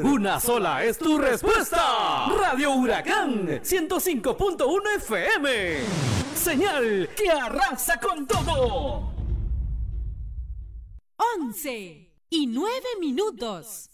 Una sola es tu respuesta. Radio Huracán 105.1 FM. Señal que arrasa con todo. 11:09.